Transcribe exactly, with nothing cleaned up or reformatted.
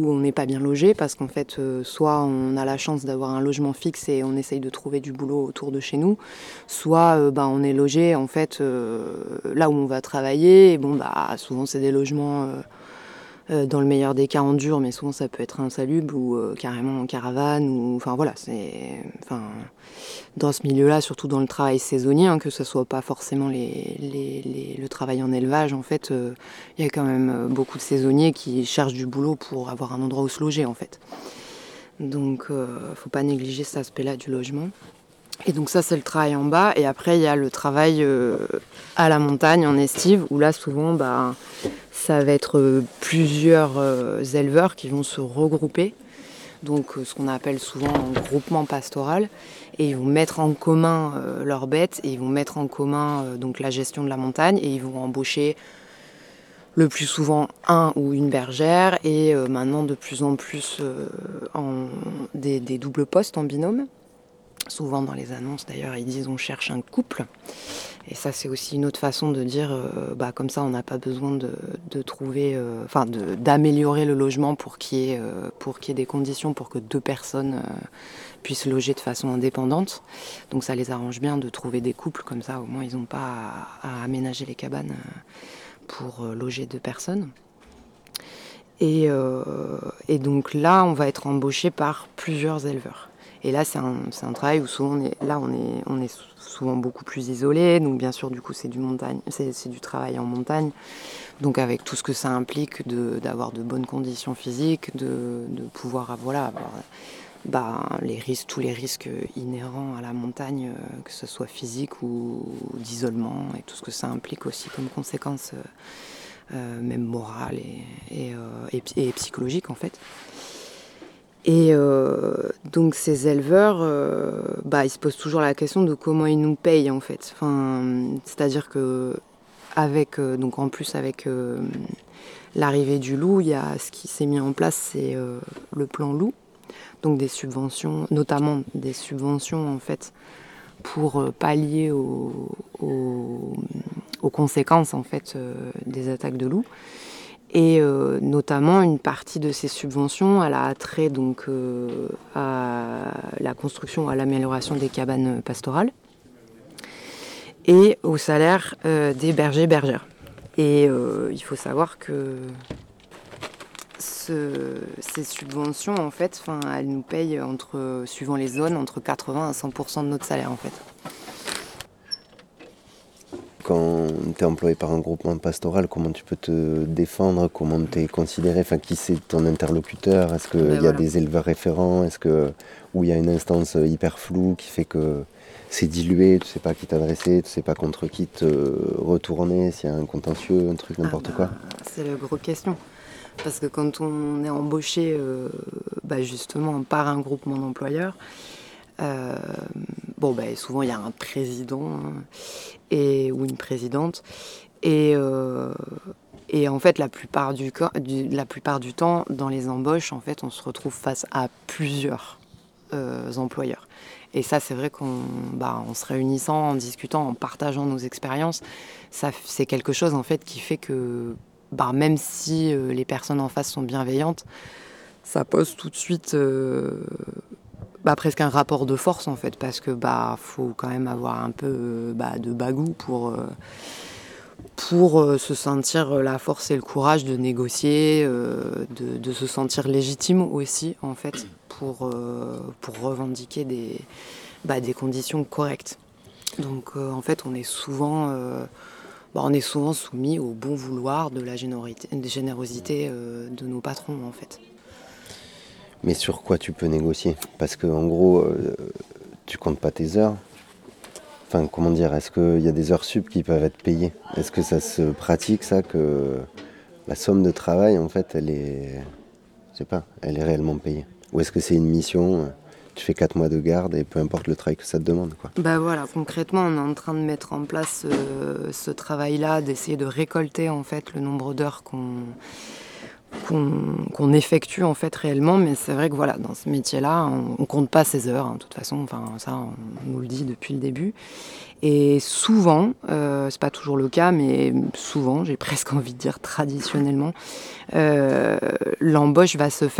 où on n'est pas bien logé parce qu'en fait, euh, soit on a la chance d'avoir un logement fixe et on essaye de trouver du boulot autour de chez nous, soit euh, bah, on est logé en fait euh, là où on va travailler. Et bon, bah, souvent c'est des logements euh, euh, dans le meilleur des cas en dur, mais souvent ça peut être insalubre ou euh, carrément en caravane. Ou, enfin voilà, c'est, enfin, dans ce milieu-là, surtout dans le travail saisonnier, hein, que ce soit pas forcément les, les, les, le travail en élevage, en fait, il euh, y a quand même euh, beaucoup de saisonniers qui cherchent du boulot pour avoir un endroit où se loger, en fait. Donc, euh, faut pas négliger cet aspect-là du logement. Et donc ça, c'est le travail en bas. Et après, il y a le travail euh, à la montagne, en estive, où là, souvent, bah, ça va être euh, plusieurs euh, éleveurs qui vont se regrouper. Donc ce qu'on appelle souvent un groupement pastoral, et ils vont mettre en commun euh, leurs bêtes, et ils vont mettre en commun euh, donc la gestion de la montagne, et ils vont embaucher le plus souvent un ou une bergère, et euh, maintenant de plus en plus euh, en, des, des doubles postes en binôme. Souvent dans les annonces d'ailleurs ils disent on cherche un couple, et ça c'est aussi une autre façon de dire euh, bah comme ça on n'a pas besoin de, de trouver, euh, enfin de, d'améliorer le logement pour qu'il y ait, euh, pour qu'il y ait des conditions pour que deux personnes euh, puissent loger de façon indépendante. Donc ça les arrange bien de trouver des couples, comme ça au moins ils n'ont pas à, à aménager les cabanes pour euh, loger deux personnes. Et, euh, et donc là on va être embauché par plusieurs éleveurs. Et là, c'est un, c'est un travail où souvent on est, là, on est, on est souvent beaucoup plus isolé. Donc, bien sûr, du coup, c'est du montagne, c'est, c'est du travail en montagne. Donc, avec tout ce que ça implique de, d'avoir de bonnes conditions physiques, de, de pouvoir, voilà, avoir bah, les risques, tous les risques inhérents à la montagne, que ce soit physique ou, ou d'isolement, et tout ce que ça implique aussi comme conséquences, euh, même morales et, et, euh, et, et psychologiques, en fait. Et euh, donc ces éleveurs, euh, bah, ils se posent toujours la question de comment ils nous payent en fait. Enfin, c'est-à-dire que avec, euh, donc en plus avec euh, l'arrivée du loup, il y a ce qui s'est mis en place, c'est euh, le plan loup, donc des subventions, notamment des subventions en fait pour euh, pallier aux, aux, aux conséquences en fait euh, des attaques de loups. Et euh, notamment, une partie de ces subventions, elle a trait donc euh, à la construction, à l'amélioration des cabanes pastorales et au salaire euh, des bergers bergères. Et euh, il faut savoir que ce, ces subventions, en fait, elles nous payent, entre, suivant les zones, entre quatre-vingts à cent pour cent de notre salaire, en fait. Quand tu es employé par un groupement pastoral, comment tu peux te défendre? Comment tu es considéré? Enfin, qui c'est ton interlocuteur? Est-ce qu'il ben y a voilà. des éleveurs référents? Est-ce que, ou il y a une instance hyper floue qui fait que c'est dilué, tu sais pas à qui t'adresser, tu sais pas contre qui te retourner, s'il y a un contentieux, un truc, n'importe ah bah, quoi? C'est la grosse question. Parce que quand on est embauché euh, bah justement par un groupement d'employeurs, euh, bon, bah, souvent il y a un président hein, et, ou une présidente. Et, euh, et en fait, la plupart du, du, la plupart du temps, dans les embauches, en fait, on se retrouve face à plusieurs euh, employeurs. Et ça, c'est vrai qu'en bah, en se réunissant, en discutant, en partageant nos expériences, ça, c'est quelque chose en fait qui fait que bah, même si euh, les personnes en face sont bienveillantes, ça pose tout de suite euh, bah, presque un rapport de force en fait, parce que bah faut quand même avoir un peu euh, bah, de bagou pour euh, pour euh, se sentir la force et le courage de négocier, euh, de, de se sentir légitime aussi en fait pour euh, pour revendiquer des bah, des conditions correctes. Donc euh, en fait on est souvent euh, bah, on est souvent soumis au bon vouloir de la générosité, de, générosité euh, de nos patrons en fait. Mais sur quoi tu peux négocier? Parce que en gros, euh, tu comptes pas tes heures. Enfin, comment dire, est-ce qu'il y a des heures sup qui peuvent être payées? Est-ce que ça se pratique, ça, que la somme de travail, en fait, elle est, je sais pas, elle est réellement payée? Ou est-ce que c'est une mission, tu fais quatre mois de garde et peu importe le travail que ça te demande, quoi? Bah voilà, concrètement, on est en train de mettre en place euh, ce travail-là, d'essayer de récolter en fait le nombre d'heures qu'on Qu'on, qu'on effectue en fait réellement, mais c'est vrai que voilà, dans ce métier-là, on, on compte pas ses heures, hein, de toute façon, enfin ça, on nous le dit depuis le début. Et souvent, euh, c'est pas toujours le cas, mais souvent, j'ai presque envie de dire traditionnellement, euh, l'embauche va se faire